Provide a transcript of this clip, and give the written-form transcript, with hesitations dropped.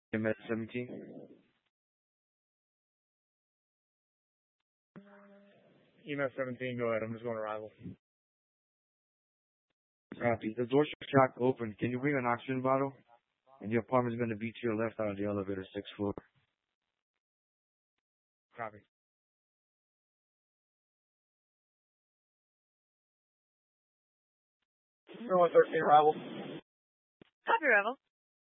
EMS 17. EMS 17, go ahead. I'm just going to arrival. Copy. The doors are cracked open. Can you bring an oxygen bottle? And your apartment's going to be to your left out of the elevator, 6th floor. Copy. Number 113, arrival. Copy, arrival.